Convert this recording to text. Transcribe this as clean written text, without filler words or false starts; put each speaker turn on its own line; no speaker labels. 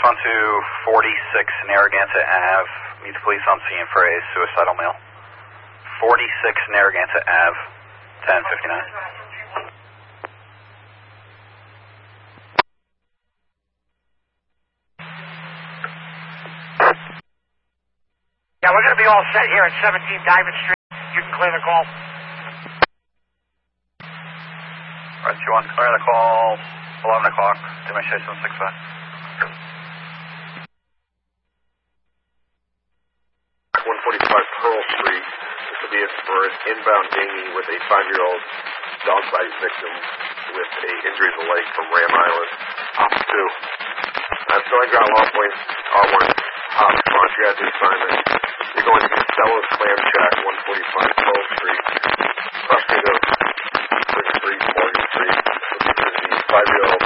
on to 46 Narragansett Ave. Meet the police on scene for a suicidal male. 46 Narragansett Ave, 10:59.
Yeah, we're going to be all set here at 17 Diamond Street. You can clear the call.
Alright, you want to clear the call, 11 o'clock, demonstration 65.
145 Pearl Street. This will be for an inbound dinghy with a 5-year-old dog bite victim with a injury to the leg from Ram Island. Op 2. I'm filling ground law point R1. Hot response, you got the assignment. You're going to Costello's Clam Shack, 145 Pearl Street. Crossing of Spring Street, Morgan Street. This is the 5-year-old